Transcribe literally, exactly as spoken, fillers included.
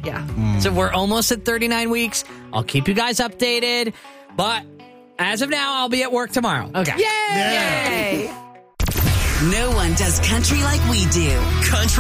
Yeah. Mm. So we're almost at thirty-nine weeks. I'll keep you guys updated. But as of now, I'll be at work tomorrow. Okay. Yay! Yay! No one does country like we do. Country.